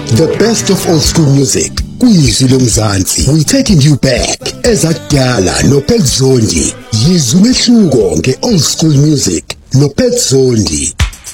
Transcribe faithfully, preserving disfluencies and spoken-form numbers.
The best of old school music. Kuyizwi lomzansi. We taking you back. Ezakudala no Pet Zondi. Yizwe umehluko nge old school music no Pet Zondi.